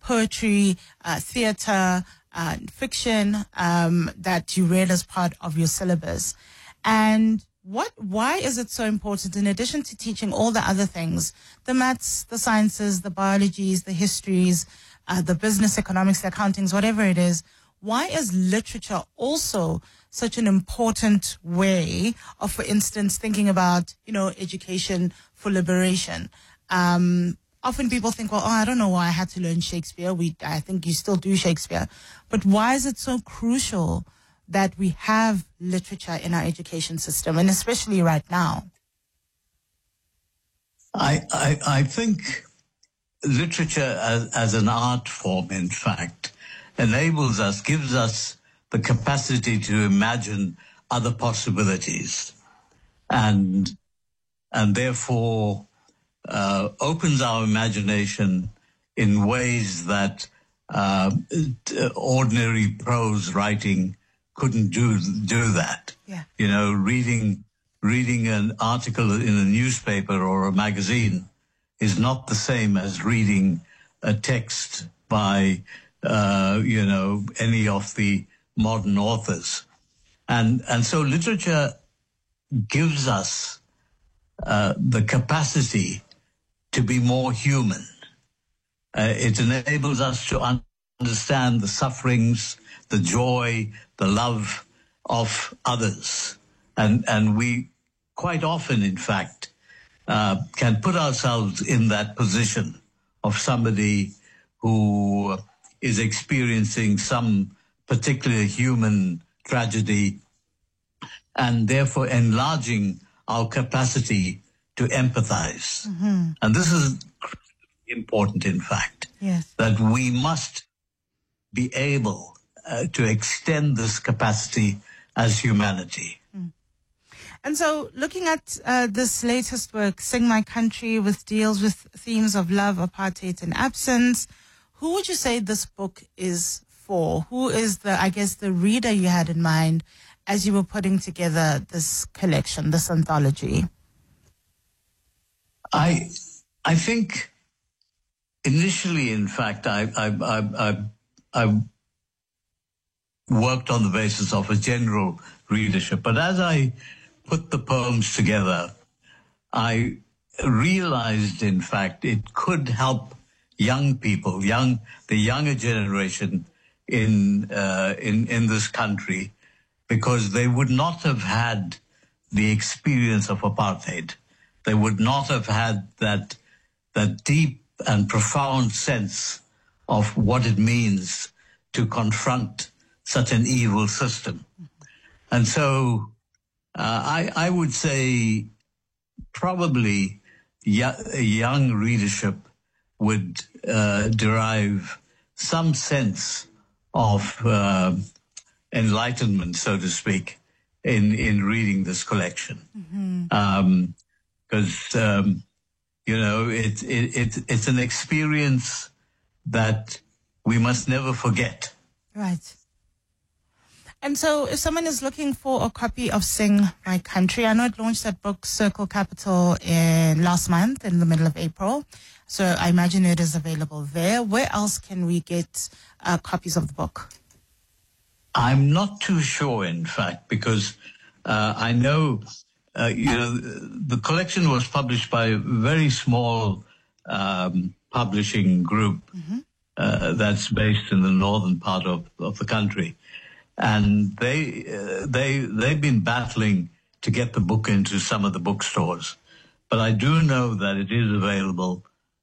poetry, theater, fiction that you read as part of your syllabus. And why is it so important, in addition to teaching all the other things, the maths, the sciences, the biologies, the histories, the business, economics, the accountings, whatever it is, why is literature also such an important way of, for instance, thinking about, education for liberation? Often people think, well, I don't know why I had to learn Shakespeare. I think you still do Shakespeare. But why is it so crucial that we have literature in our education system, and especially right now? I think literature as an art form, in fact, gives us the capacity to imagine other possibilities, and therefore opens our imagination in ways that ordinary prose writing couldn't do that. Yeah. Reading an article in a newspaper or a magazine is not the same as reading a text by any of the modern authors. And so literature gives us the capacity to be more human. It enables us to understand the sufferings, the joy, the love of others. And we quite often, in fact, can put ourselves in that position of somebody who is experiencing some particular human tragedy, and therefore enlarging our capacity to empathize. Mm-hmm. And this is important, in fact, yes, that we must be able to extend this capacity as humanity. And so looking at this latest work, Sing My Country, which deals with themes of love, apartheid, and absence, who would you say this book is for? Who is the reader you had in mind as you were putting together this collection, this anthology? I think initially, in fact, I worked on the basis of a general readership. But as I put the poems together, I realized, in fact, it could help young people, the younger generation in this country, because they would not have had the experience of apartheid. They would not have had that deep and profound sense of what it means to confront such an evil system. And so I would say probably a young readership would derive some sense of enlightenment, so to speak, in reading this collection. Because, it's an experience that we must never forget. Right. And so if someone is looking for a copy of Sing My Country, I know it launched at Book Circle Capital last month in the middle of April. So I imagine it is available there. Where else can we get copies of the book? I'm not too sure, in fact, because I know, the collection was published by a very small publishing group that's based in the northern part of the country. And they've been battling to get the book into some of the bookstores. But I do know that it is available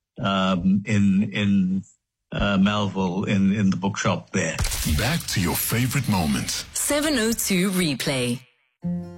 in Melville, in the bookshop there. Back to your favorite moments. 702 Replay.